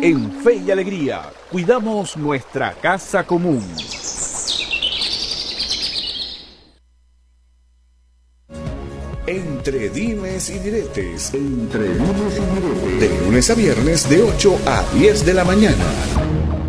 En Fe y Alegría, cuidamos nuestra casa común. Entre dimes y diretes. De lunes a viernes de 8 a 10 de la mañana.